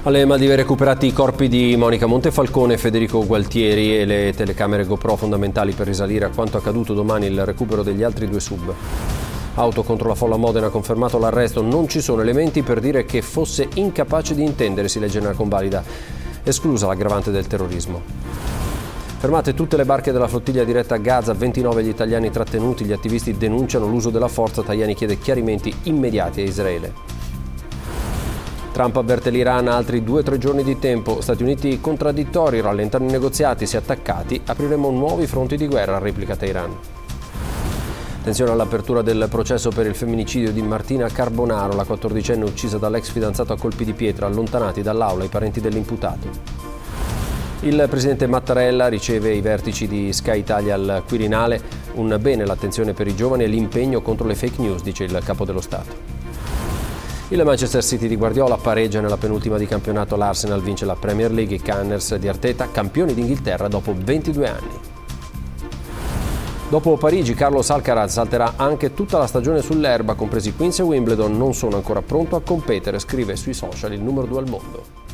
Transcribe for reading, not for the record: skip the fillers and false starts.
Alle Maldive recuperati i corpi di Monica Montefalcone e Federico Gualtieri e le telecamere GoPro fondamentali per risalire a quanto accaduto domani, il recupero degli altri 2 sub. Auto contro la folla a Modena, ha confermato l'arresto, non ci sono elementi per dire che fosse incapace di intendere, si legge nella convalida, esclusa l'aggravante del terrorismo. Fermate tutte le barche della flottiglia diretta a Gaza, 29 gli italiani trattenuti, gli attivisti denunciano l'uso della forza, Tajani chiede chiarimenti immediati a Israele. Trump avverte l'Iran, altri 2-3 giorni di tempo, Stati Uniti contraddittori, rallentano i negoziati, se attaccati apriremo nuovi fronti di guerra, replica Teheran. Attenzione all'apertura del processo per il femminicidio di Martina Carbonaro, la 14enne uccisa dall'ex fidanzato a colpi di pietra, allontanati dall'aula i parenti dell'imputato. Il presidente Mattarella riceve i vertici di Sky Italia al Quirinale, un bene l'attenzione per i giovani e l'impegno contro le fake news, dice il capo dello Stato. Il Manchester City di Guardiola pareggia nella penultima di campionato, l'Arsenal vince la Premier League, i Gunners di Arteta campioni d'Inghilterra dopo 22 anni. Dopo Parigi, Carlos Alcaraz salterà anche tutta la stagione sull'erba, compresi Queens e Wimbledon, non sono ancora pronto a competere, scrive sui social il numero 2 al mondo.